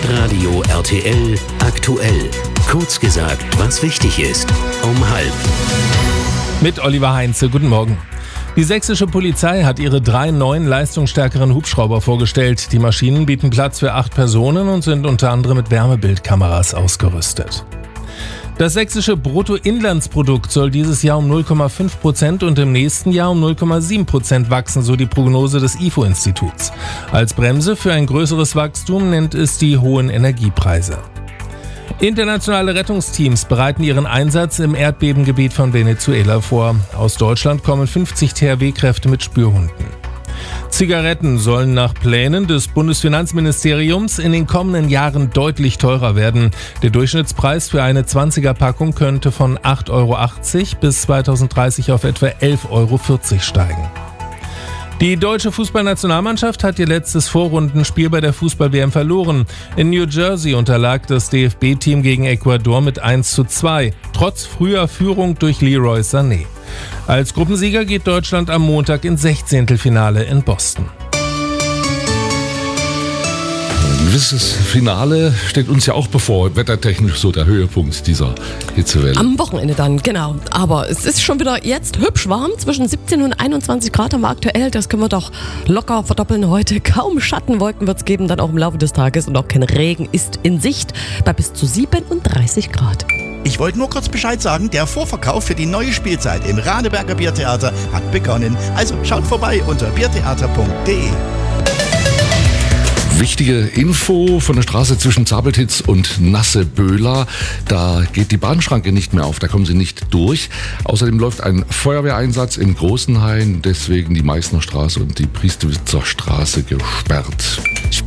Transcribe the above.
Radio RTL aktuell. Kurz gesagt, was wichtig ist. Um 12:30. Mit Oliver Heinze, guten Morgen. Die sächsische Polizei hat ihre 3 neuen leistungsstärkeren Hubschrauber vorgestellt. Die Maschinen bieten Platz für 8 Personen und sind unter anderem mit Wärmebildkameras ausgerüstet. Das sächsische Bruttoinlandsprodukt soll dieses Jahr um 0,5% und im nächsten Jahr um 0,7% wachsen, so die Prognose des IFO-Instituts. Als Bremse für ein größeres Wachstum nennt es die hohen Energiepreise. Internationale Rettungsteams bereiten ihren Einsatz im Erdbebengebiet von Venezuela vor. Aus Deutschland kommen 50 THW-Kräfte mit Spürhunden. Zigaretten sollen nach Plänen des Bundesfinanzministeriums in den kommenden Jahren deutlich teurer werden. Der Durchschnittspreis für eine 20er-Packung könnte von 8,80 € bis 2030 auf etwa 11,40 € steigen. Die deutsche Fußballnationalmannschaft hat ihr letztes Vorrundenspiel bei der Fußball-WM verloren. In New Jersey unterlag das DFB-Team gegen Ecuador mit 1:2, trotz früher Führung durch Leroy Sané. Als Gruppensieger geht Deutschland am Montag ins 16. in Boston. Ein gewisses Finale steht uns ja auch bevor, wettertechnisch so der Höhepunkt dieser Hitzewelle. Am Wochenende dann, genau. Aber es ist schon wieder jetzt hübsch warm, zwischen 17 und 21 Grad haben wir aktuell. Das können wir doch locker verdoppeln heute. Kaum Schattenwolken wird es geben, dann auch im Laufe des Tages und auch kein Regen ist in Sicht bei bis zu 37 Grad. Ich wollte nur kurz Bescheid sagen, der Vorverkauf für die neue Spielzeit im Radeberger Biertheater hat begonnen. Also schaut vorbei unter biertheater.de. Wichtige Info von der Straße zwischen Zabeltitz und Nasseböhla. Da geht die Bahnschranke nicht mehr auf, da kommen sie nicht durch. Außerdem läuft ein Feuerwehreinsatz in Großenhain, deswegen die Meißner Straße und die Priestewitzer Straße gesperrt.